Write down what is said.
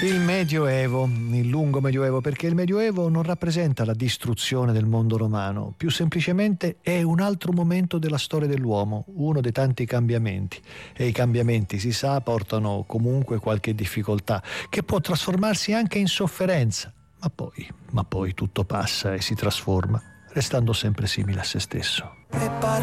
Il Medioevo, il lungo Medioevo, perché il Medioevo non rappresenta la distruzione del mondo romano, più semplicemente è un altro momento della storia dell'uomo, uno dei tanti cambiamenti. E i cambiamenti, si sa, portano comunque qualche difficoltà, che può trasformarsi anche in sofferenza, ma poi tutto passa e si trasforma, restando sempre simile a se stesso.